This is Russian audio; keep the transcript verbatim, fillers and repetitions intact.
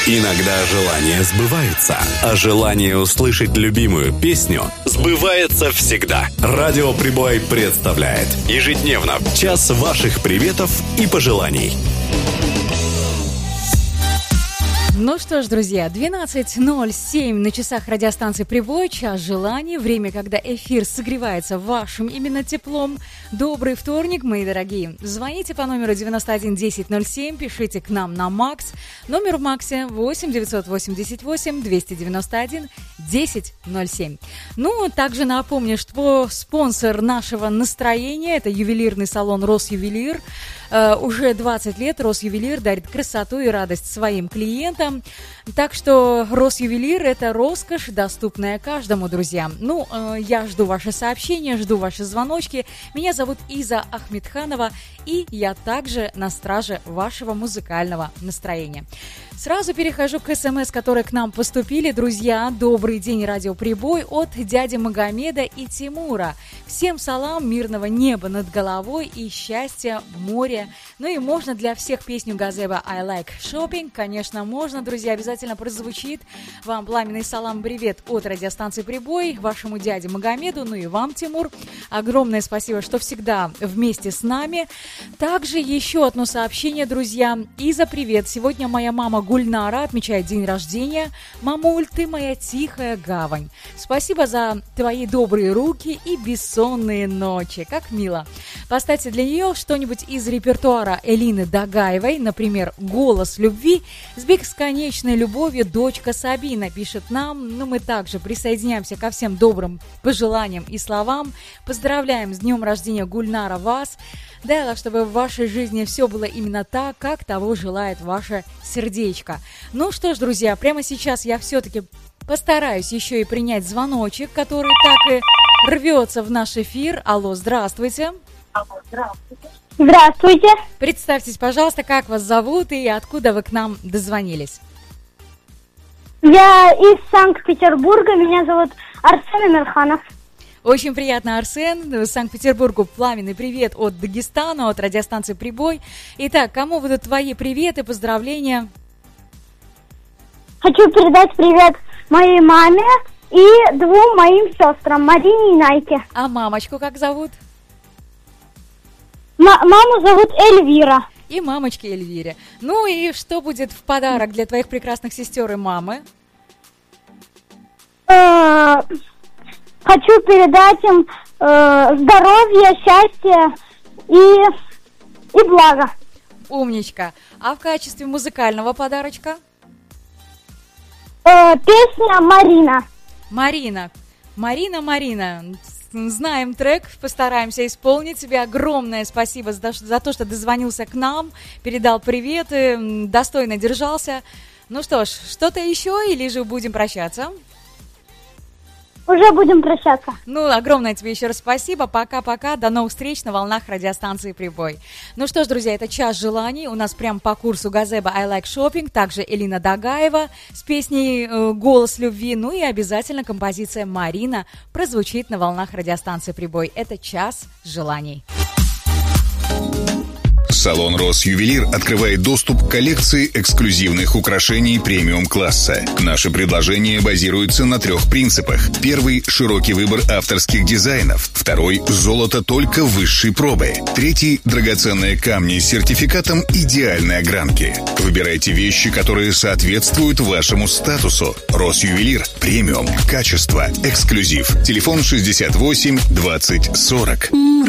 Иногда желания сбываются, а желание услышать любимую песню сбывается всегда. Радио Прибой представляет ежедневно час ваших приветов и пожеланий. Ну что ж, друзья, двенадцать ноль семь на часах радиостанции «Прибой», час желаний, время, когда эфир согревается вашим именно теплом. Добрый вторник, мои дорогие. Звоните по номеру девяносто один десять ноль семь, пишите к нам на Макс. Номер в Максе восемь девятьсот восемьдесят восемь двести девяносто один десять ноль семь. Ну, также напомню, что спонсор нашего настроения – это ювелирный салон «Росювелир». Uh, уже двадцать лет Росювелир дарит красоту и радость своим клиентам. Так что Росювелир – это роскошь, доступная каждому, друзья. Ну, uh, я жду ваши сообщения, жду ваши звоночки. Меня зовут Иза Ахмедханова, и я также на страже вашего музыкального настроения. Сразу перехожу к СМС, которые к нам поступили. Друзья, добрый день, радио Прибой от дяди Магомеда и Тимура. Всем салам, мирного неба над головой и счастья, моря. Ну и можно для всех песню Газеба «I like shopping». Конечно, можно, друзья, обязательно прозвучит. Вам пламенный салам, привет от радиостанции Прибой, вашему дяде Магомеду, ну и вам, Тимур. Огромное спасибо, что всегда вместе с нами. Также еще одно сообщение, друзья. Иза, привет. Сегодня моя мама Гульнара отмечает день рождения. Мамуль, ты моя тихая гавань. Спасибо за твои добрые руки и бессонные ночи. Как мило. Поставьте для нее что-нибудь из репертуара Элины Дагаевой, например, «Голос любви» с бесконечной любовью дочка Сабина пишет нам. Ну, мы также присоединяемся ко всем добрым пожеланиям и словам. Поздравляем с днем рождения, Гульнара, вас. Да, чтобы в вашей жизни все было именно так, как того желает ваше сердечко. Ну что ж, друзья, прямо сейчас я все-таки постараюсь еще и принять звоночек, который так и рвется в наш эфир. Алло, здравствуйте. Алло, здравствуйте. Здравствуйте. Представьтесь, пожалуйста, как вас зовут и откуда вы к нам дозвонились? Я из Санкт-Петербурга, меня зовут Арсен Эмирханов. Очень приятно, Арсен. Санкт-Петербургу пламенный привет от Дагестана, от радиостанции «Прибой». Итак, кому будут твои приветы, поздравления? Хочу передать привет моей маме и двум моим сестрам, Марине и Найке. А мамочку как зовут? М- маму зовут Эльвира. И мамочке Эльвире. Ну и что будет в подарок для твоих прекрасных сестер и мамы? Хочу передать им э, здоровье, счастье и, и благо. Умничка. А в качестве музыкального подарочка? Э, песня «Марина». Марина. Марина, Марина. Знаем трек, постараемся исполнить. Тебе огромное спасибо за, за то, что дозвонился к нам, передал приветы, достойно держался. Ну что ж, что-то еще или же будем прощаться? Уже будем прощаться. Ну, огромное тебе еще раз спасибо. Пока-пока. До новых встреч на волнах радиостанции «Прибой». Ну что ж, друзья, это час желаний. У нас прям по курсу Газеба «I like shopping». Также Элина Дагаева с песней «Голос любви». Ну и обязательно композиция «Марина» прозвучит на волнах радиостанции «Прибой». Это час желаний. Салон «Росювелир» открывает доступ к коллекции эксклюзивных украшений премиум-класса. Наши предложения базируются на трех принципах. Первый – широкий выбор авторских дизайнов. Второй – золото только высшей пробы. Третий – драгоценные камни с сертификатом идеальной огранки. Выбирайте вещи, которые соответствуют вашему статусу. «Росювелир» – премиум, качество, эксклюзив. Телефон шестьдесят восемь двадцать сорок.